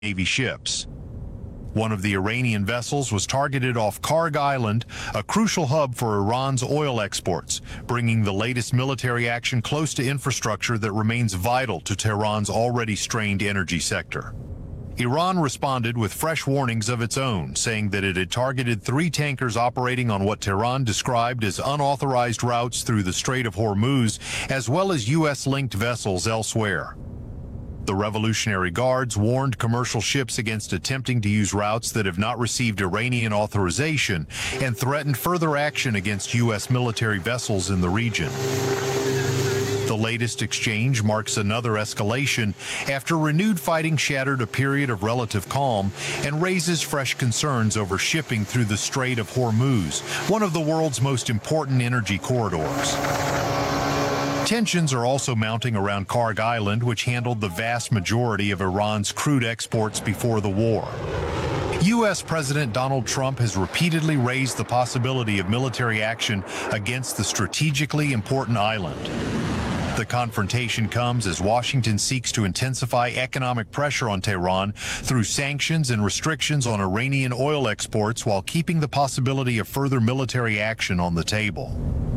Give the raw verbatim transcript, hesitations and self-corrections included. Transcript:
Navy ships. One of the Iranian vessels was targeted off Karg Island, a crucial hub for Iran's oil exports, bringing the latest military action close to infrastructure that remains vital to Tehran's already strained energy sector. Iran responded with fresh warnings of its own, saying that it had targeted three tankers operating on what Tehran described as unauthorized routes through the Strait of Hormuz, as well as U S-linked vessels elsewhere. The Revolutionary Guards warned commercial ships against attempting to use routes that have not received Iranian authorization and threatened further action against U S military vessels in the region. The latest exchange marks another escalation after renewed fighting shattered a period of relative calm and raises fresh concerns over shipping through the Strait of Hormuz, one of the world's most important energy corridors. Tensions are also mounting around Karg Island, which handled the vast majority of Iran's crude exports before the war. U S President Donald Trump has repeatedly raised the possibility of military action against the strategically important island. The confrontation comes as Washington seeks to intensify economic pressure on Tehran through sanctions and restrictions on Iranian oil exports while keeping the possibility of further military action on the table.